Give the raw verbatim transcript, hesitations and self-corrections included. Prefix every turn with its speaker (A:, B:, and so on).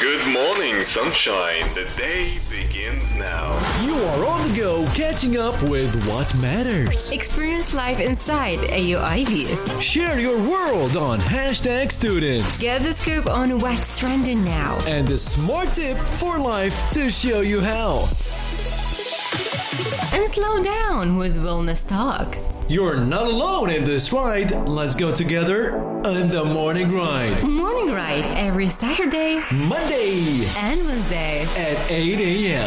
A: Good morning, sunshine. The day begins now.
B: You are on the go, catching up with what matters.
C: Experience life inside A U I B.
B: Share your world on hashtag students.
C: Get the scoop on what's trending now.
B: And the smart tip for life to show you how.
C: And slow down with Wellness Talk.
B: You're not alone in this ride. Let's go together on the Morning Ride.
C: Morning Ride every Saturday,
B: Monday
C: and Wednesday
B: at eight a.m.